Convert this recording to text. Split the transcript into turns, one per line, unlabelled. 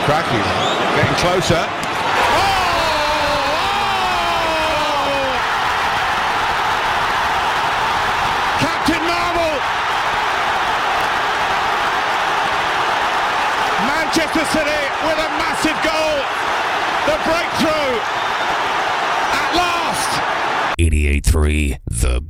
Cracking. Getting closer. Captain Marvel! Manchester City with a massive goal. The breakthrough at last.
88.3 The